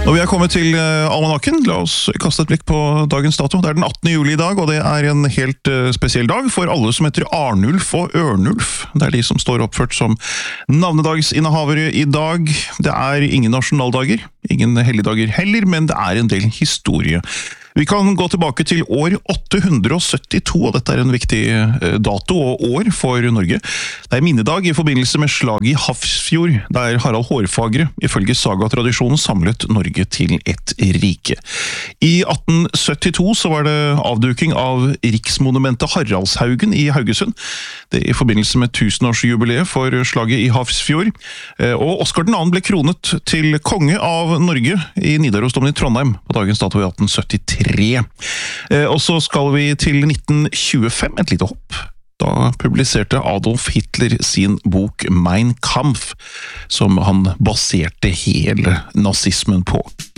Og vi er kommet til almanakken. La oss kaste et blikk på dagens dato. Det er den 18. juli i dag, og det er en helt spesiell dag for alle som heter Arnulf og Ørnulf. Det er de som står oppført som navnedagsinnehavere i dag. Det er ingen nasjonaldager, ingen helligdager heller, men det er en del historie. Vi kan gå tilbake til år 872, og dette er en viktig dato og år for Norge. Det er minnedag i forbindelse med slaget i Hafrsfjord, der Harald Hårfagre, ifølge sagatradisjonen, samlet Norge til et rike. I 1872 så var det avduking av riksmonumentet Haraldshaugen i Haugesund. Det i forbindelse med 1000-årsjubileet for slaget i Hafrsfjord. Og Oscar II ble kronet til konge av Norge i Nidarosdomen i Trondheim på dagens dato i 1873. Og så skal vi til 1925, et lite hopp. Da publiserte Adolf Hitler sin bok Mein Kampf, som han baserte hele nazismen på.